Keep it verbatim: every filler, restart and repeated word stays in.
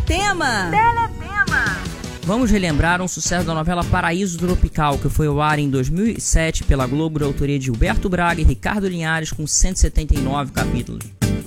Teletema! Teletema! Vamos relembrar um sucesso da novela Paraíso Tropical, que foi ao ar em dois mil e sete pela Globo, da autoria de Gilberto Braga e Ricardo Linhares, com cento e setenta e nove capítulos.